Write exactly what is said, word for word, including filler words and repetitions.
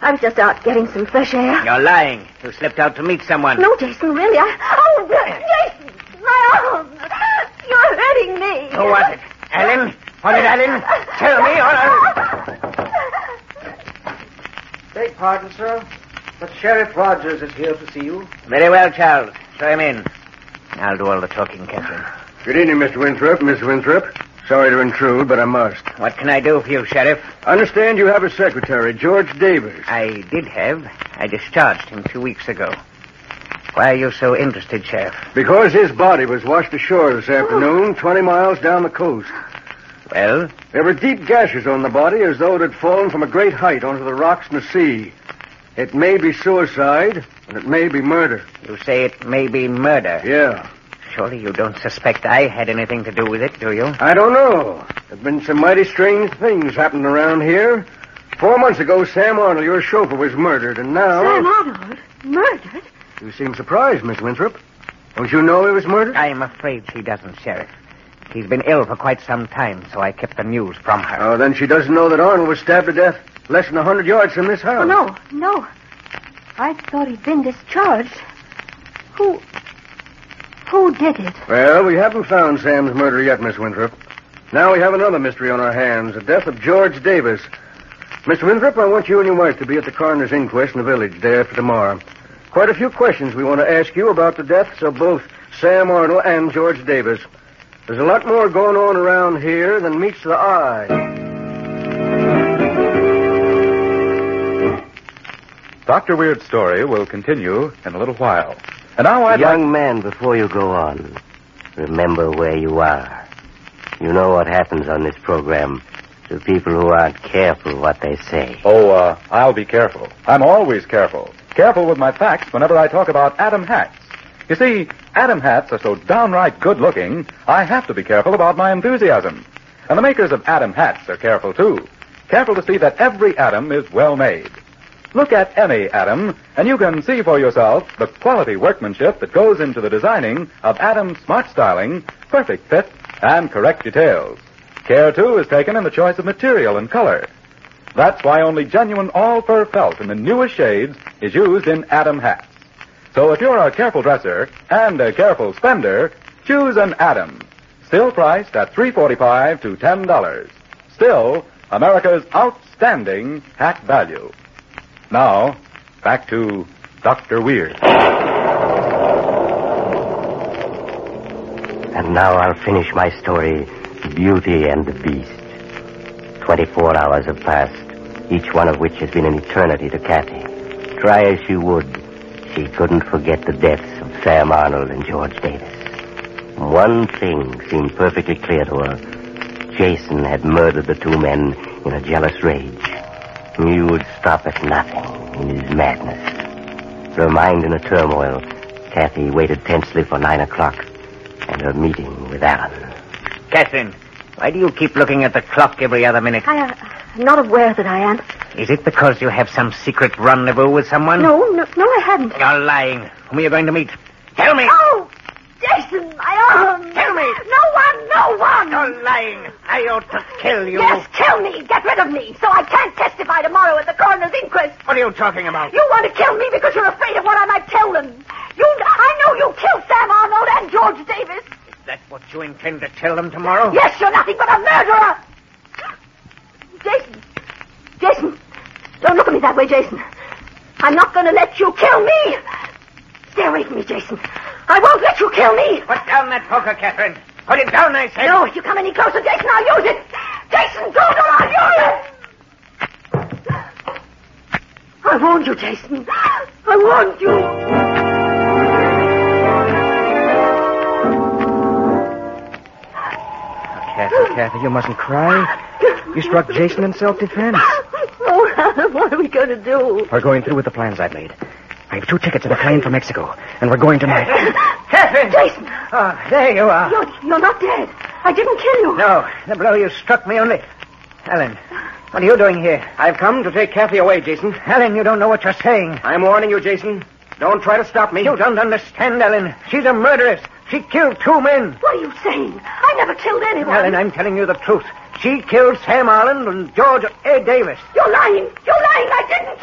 I was just out getting some fresh air. You're lying. You slipped out to meet someone. No, Jason, really. I... Oh, Jason, my arms. You're hurting me. Who was it? Ellen? Was it Ellen? Tell me or I'll... Beg pardon, sir, but Sheriff Rogers is here to see you. Very well, Charles. Show him in. I'll do all the talking, Catherine. Good evening, Mister Winthrop, Miss Winthrop. Sorry to intrude, but I must. What can I do for you, Sheriff? I understand you have a secretary, George Davis. I did have. I discharged him two weeks ago. Why are you so interested, Sheriff? Because his body was washed ashore this afternoon, twenty miles down the coast. Well? There were deep gashes on the body as though it had fallen from a great height onto the rocks in the sea. It may be suicide, and it may be murder. You say it may be murder? Yeah. Surely you don't suspect I had anything to do with it, do you? I don't know. There have been some mighty strange things happening around here. Four months ago, Sam Arnold, your chauffeur, was murdered, and now... Sam Arnold? Murdered? You seem surprised, Miss Winthrop. Don't you know he was murdered? I'm afraid she doesn't, Sheriff. He's been ill for quite some time, so I kept the news from her. Oh, then she doesn't know that Arnold was stabbed to death less than a hundred yards from this house. Oh, no, no. I thought he'd been discharged. Who... Who did it? Well, we haven't found Sam's murderer yet, Miss Winthrop. Now we have another mystery on our hands, the death of George Davis. Mister Winthrop, I want you and your wife to be at the coroner's inquest in the village day after tomorrow. Quite a few questions we want to ask you about the deaths of both Sam Arnold and George Davis. There's a lot more going on around here than meets the eye. Doctor Weird's story will continue in a little while. And now I'd Young like... man, before you go on, remember where you are. You know what happens on this program to people who aren't careful what they say. Oh, uh, I'll be careful. I'm always careful. Careful with my facts whenever I talk about Adam hats. You see, Adam hats are so downright good-looking, I have to be careful about my enthusiasm. And the makers of Adam hats are careful, too. Careful to see that every atom is well made. Look at any atom, and you can see for yourself the quality workmanship that goes into the designing of Adam's smart styling, perfect fit, and correct details. Care, too, is taken in the choice of material and color. That's why only genuine all-fur felt in the newest shades is used in Adam hats. So if you're a careful dresser and a careful spender, choose an Adam. Still priced at three dollars and forty-five cents to ten dollars. Still, America's outstanding hat value. Now, back to Doctor Weird. And now I'll finish my story, Beauty and the Beast. Twenty-four hours have passed, each one of which has been an eternity to Kathy. Try as she would, she couldn't forget the deaths of Sam Arnold and George Davis. One thing seemed perfectly clear to her. Jason had murdered the two men in a jealous rage. He would stop at nothing in his madness. Her mind in a turmoil, Kathy waited tensely for nine o'clock and her meeting with Alan. Catherine, why do you keep looking at the clock every other minute? I, uh, I'm not aware that I am. Is it because you have some secret rendezvous with someone? No, no, no, I hadn't. You're lying. Whom are you going to meet? Tell me. Oh, Jason, my arms. Tell me. No one, no one. You're lying. I ought to kill you. Yes, kill me. Get rid of me, so I can't testify tomorrow at the coroner's inquest. What are you talking about? You want to kill me because you're afraid of what I might tell them. You, I know you killed Sam Arnold and George Davis. Is that what you intend to tell them tomorrow? Yes, you're nothing but a murderer. Jason, Jason, don't look at me that way, Jason. I'm not going to let you kill me. Stay away from me, Jason. I won't let you kill me. Put down that poker, Catherine. Put it down, I said. No, if you come any closer, Jason, I'll use it. Jason, don't, or I'll use it. I warned you, Jason. I warned you. Kathy, Kathy, you mustn't cry. You struck Jason in self-defense. Oh, Alan, what are we going to do? We're going through with the plans I've made. I have two tickets to the plane for Mexico, and we're going tonight. Catherine! Jason! Oh, there you are. You're, you're not dead. I didn't kill you. No, the blow you struck me only... Ellen, what are you doing here? I've come to take Kathy away, Jason. Ellen, you don't know what you're saying. I'm warning you, Jason. Don't try to stop me. You don't understand, Ellen. She's a murderess. She killed two men. What are you saying? I never killed anyone. Ellen, I'm telling you the truth. She killed Sam Arnold and George A. Davis. You're lying. You're lying. I didn't